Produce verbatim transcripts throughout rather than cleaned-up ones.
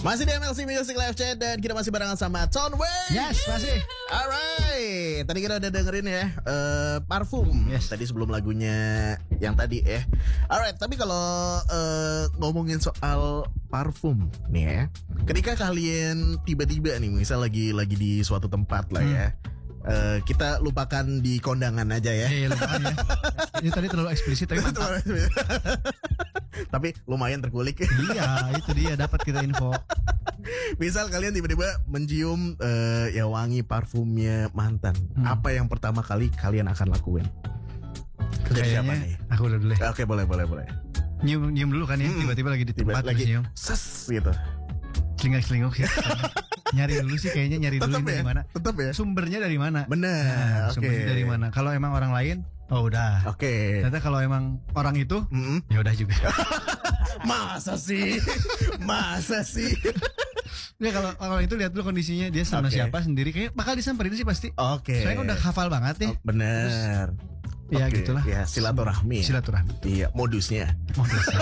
Masih di M L C Music Live Chat dan kita masih barengan sama Tonway. Yes, masih. Alright, tadi kita udah dengerin ya uh, Parfum. Yes. Tadi sebelum lagunya yang tadi ya. Alright, tapi kalau uh, ngomongin soal parfum nih ya, ketika kalian tiba-tiba nih, misal lagi lagi di suatu tempat lah ya. Hmm. Uh, kita lupakan di kondangan aja ya. Iya, lupakan ya. Ini tadi terlalu eksplisit tapi mantap. Tapi lumayan terkulik. Iya, itu dia dapat kita info. Misal kalian tiba-tiba mencium uh, ya wangi parfumnya mantan. Hmm. Apa yang pertama kali kalian akan lakuin? Dari siapa nih? Aku udah dulu ya. Oke, boleh, boleh, boleh. Nyium, nyium dulu kan ya. Hmm. Tiba-tiba lagi di tempat lagi nyium. Ses gitu. Celingak-celinguk ya. Nyari dulu sih kayaknya nyari tetep dulu ya? dari mana. Tetap ya. Sumbernya dari mana? Benar. Nah, Oke. Sumbernya dari mana? Kalau emang orang lain, oh udah. Oke. Okay. Ternyata kalau emang orang itu, mm-hmm. ya udah juga. Masa sih? Masa sih? Ya kalau kalau itu lihat dulu kondisinya dia sama okay. siapa sendiri, kayak bakal disamperin sih pasti. Oke. Okay. Soalnya udah hafal banget nih. Oh, bener. Terus, ya okay. gitulah. Ya silaturahmi. Silaturahmi. Iya, modusnya. Modusnya.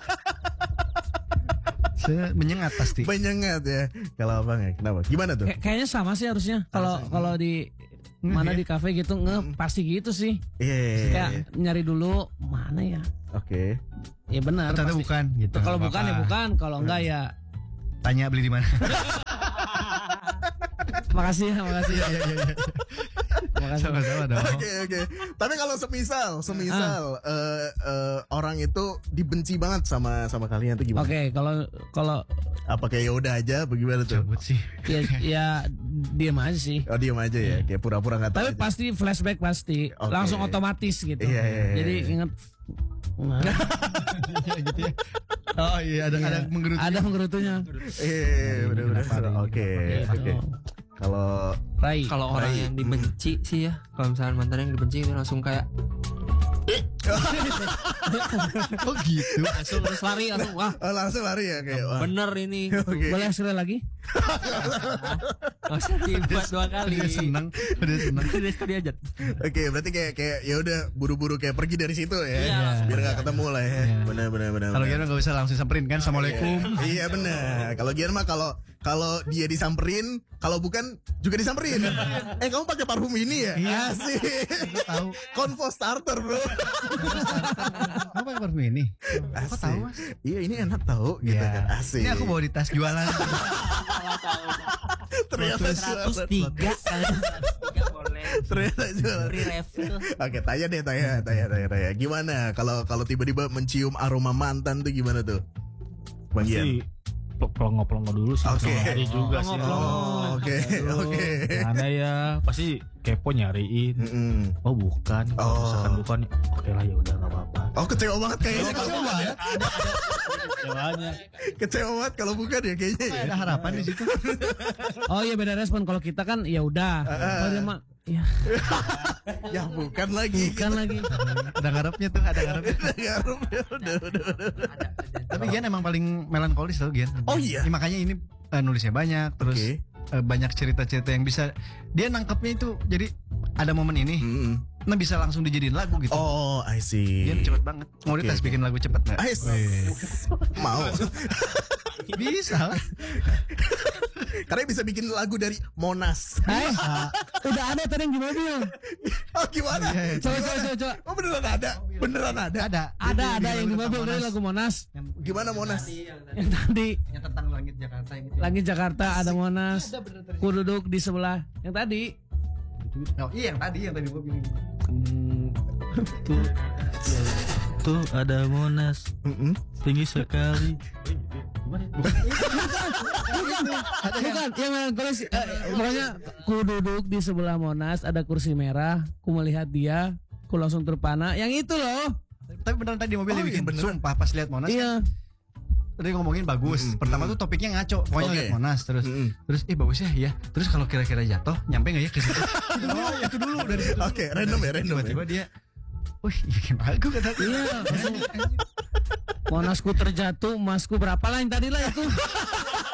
Menyengat pasti. Menyengat ya. Kalau abang ya, kenapa? Gimana tuh? Kay- kayaknya sama sih harusnya. Kalau kalau di mm, mana ya? Di kafe gitu nge mm. pasti gitu sih. Iya. Yeah, yeah, kayak yeah. nyari dulu mana ya. Oke. Okay. Ya benar. Ternyata bukan gitu. Kalau bukan ya bukan. Kalau enggak ya tanya beli di mana. Makasih ya, makasih ya. Sama-sama dong. Oke oke. Tapi kalau semisal, semisal ah. uh, uh, orang itu dibenci banget sama sama kalian tuh gimana? Oke, okay, kalau kalau apa kayak ya udah aja, bagaimana tuh? Cabut sih. Ya, ya diam aja sih. Oh diam aja ya, kayak pura-pura nggak tahu. Tapi aja. Pasti flashback pasti, okay. Langsung otomatis gitu. Iya, iya, iya. Jadi ingat. Nah. gitu ya. Oh iya ada iya. ada menggerutunya. Ada menggerutunya. Iya benar-benar. Oke oke. Kalau Rai, kalau orang Rai. yang dibenci hmm. sih ya, kalau misalnya mantan yang dibenci itu langsung kayak oh gitu. Langsung terus lari langsung wah. Oh, langsung lari ya kayak wah. Bener ini. Okay. Boleh sekali lagi? Langsung dibuat dua kali. Udah seneng, udah seneng. Udah sekali aja. Oke, berarti kayak kayak ya udah buru-buru kayak pergi dari situ ya. Iya, biar enggak ketemu lah ya. Benar benar benar. Kalau Gian enggak usah langsung samperin kan. Assalamualaikum. Iya benar. Kalau Gian mah kalau kalau dia disamperin, kalau bukan juga disamperin. Eh kamu pakai parfum ini ya? Iya sih. Tahu. Convo starter bro. Kamu pakai parfum ini? Aku tahu mas? Iya ini enak tahu gitu ya. kan. Asik. Ini aku bawa di tas jualan. Ternyata seratus tiga boleh. Ternyata jualan. Free refill. Oke tanya deh tanya tanya tanya tanya. Gimana kalau kalau tiba-tiba mencium aroma mantan tuh gimana tuh? Bang Gian. Pelongo-pelongo dulu sih. Oke. Nyari juga sih. Oke oke. Mana ya pasti kepo nyariin. Mm-mm. Oh bukan. Kalau oh. misalkan bukan, oke lah ya udah nggak apa-apa. Oh kecewa banget kayaknya kalau kecewa ya. Ada ada kecewanya. Kecewa banget kalau bukan ya kayaknya. Ya. Ada harapan di situ. Oh iya beda respon. Kalau kita kan ya udah. Kalau dia mah ya. Ya bukan lagi. Bukan lagi. Ada ngarepnya tuh, ada ngarepnya. Ada ngarepnya. Udah udah udah. Tapi Gian emang paling melankolis tau Gian. Oh iya. Ya, makanya ini uh, nulisnya banyak, terus okay. uh, banyak cerita-cerita yang bisa dia nangkepnya itu. Jadi ada momen ini, mm-hmm. nah bisa langsung dijadiin lagu gitu. Oh, I see. Dia cepet banget. Mau okay, dites okay. bikin lagu cepet nggak? Mau. Bisa lah. Karena bisa bikin lagu dari Monas. Hai, udah ada tadi yang di mobil. Oh gimana? Yeah, yeah. Coba, coba, coba, coba. Oh beneran ada? Beneran ada? Ada. Ada, ada yang di mobil dari lagu Monas. Yang, gimana Monas? Yang tadi. Yang tentang langit Jakarta yang itu. Langit Jakarta ada Monas. Ku duduk di sebelah. Yang tadi. Oh iya yang tadi yang tadi gua bilang. Hmm, tuh, tuh ada Monas. Mm-mm. Tinggi sekali. Bukan, bukan, yang melankolis eh, pokoknya ku duduk di sebelah Monas ada kursi merah, ku melihat dia, ku langsung terpana. Yang itu loh. Tapi beneran tadi di mobil oh, dia bikin iya, sumpah pas lihat Monas. Iya. Tadi ngomongin bagus. Mm-hmm. Pertama tuh topiknya ngaco. Pokoknya okay. lihat Monas terus. Mm-hmm. Terus eh bagus ya, ya. Terus kalau kira-kira jatuh, nyampe enggak ya ke situ? Itu dulu, itu dulu dari situ. Oke, okay, random ya, random. Tiba-tiba ya. dia wih, bikin lagu kata dia. Iya. Monasku terjatuh, emasku berapa lah yang tadi lah itu.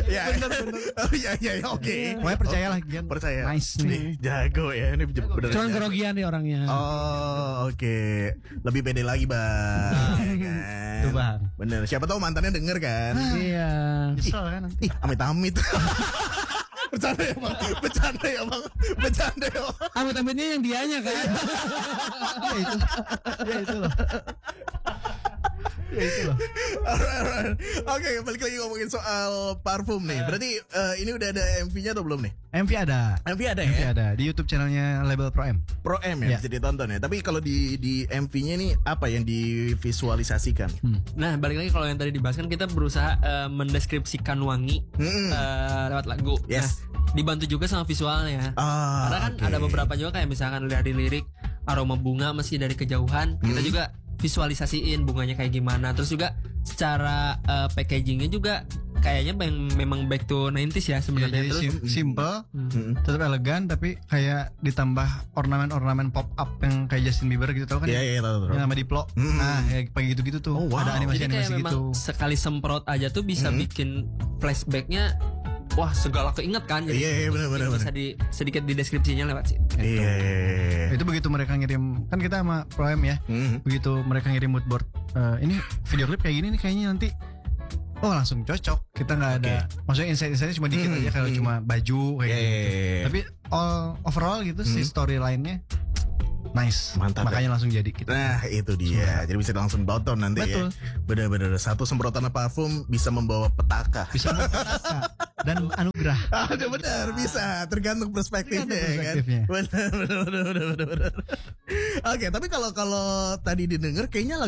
Ya, bener bener. Oh iya iya iya, oke. Pokoknya percayalah Gian. Percaya. Nice nih. Jago ya ini bener. Cuman kerogian nih orangnya. Oh oke, lebih pede lagi bang. Ya kan? Tuh, Bang. Bener. Siapa tahu mantannya denger kan? Iya. Kesel kan nanti. Ih, amit-amit. Bercanda ya bang, bercanda ya bang, bercanda ya bang. Amit-amitnya yang dianya kan. Ya itu. Ya itu loh. Ya itu loh. Alright, alright. Oke, balik lagi ngomongin soal parfum nih. Berarti eh, ini udah ada M V-nya atau belum nih? M V ada. M V ada M V ya? ada di YouTube channelnya Label Pro M. Pro M ya, Ya. bisa ditonton ya. Tapi kalau di di M V-nya nih apa yang divisualisasikan? Nah, balik lagi kalau yang tadi dibahas kan kita berusaha eh, mendeskripsikan wangi Hmm. eh, lewat lagu. Yes. Nah, dibantu juga sama visualnya. Ah, Karena kan oke. ada beberapa juga kayak misalkan lihat di lirik aroma bunga meski dari kejauhan, kita Hmm. juga visualisasiin bunganya kayak gimana. Terus juga secara eh, packagingnya juga kayaknya mem- memang back to nineties ya Ya, sebenarnya. jadi Terus sim- simple, Mm-mm. tetap elegan tapi kayak ditambah ornamen-ornamen pop up yang kayak Justin Bieber gitu tau kan? Iya ya? iya tahu tahu. Yang sama Diplo. Hmm. Nah, kayak kayak gitu-gitu tuh. Oh, wow. Ada jadi kayak animasi-animasi memang gitu. sekali semprot aja tuh bisa Hmm. bikin flashbacknya. Wah, segala keinget kan. Jadi Iya, iya, benar, benar, bisa benar. di sedikit di deskripsinya lewat situ. Iya. iya. Itu begitu mereka ngirim, kan kita sama Pro M ya. Mhm. Begitu mereka ngirim mood board, eh, ini video klip kayak gini nih kayaknya nanti. Oh langsung cocok. Kita nggak ada. Maksudnya insight-insightnya cuma dikit Hmm, aja kalau hmm. cuma baju kayak Iya, gitu. iya, iya. Tapi all overall gitu si Hmm. storyline-nya nice. Mantap, Makanya langsung jadi gitu. Nah itu dia. Jadi bisa langsung tonton nanti Betul. ya. Bener-bener satu semprotan parfum bisa membawa petaka. Bisa memperkasa dan anugerah. Ah, benar bisa tergantung perspektifnya, Tergantung ya kan. perspektifnya. Benar benar benar benar benar. Oke, tapi kalau kalau tadi didengar kayaknya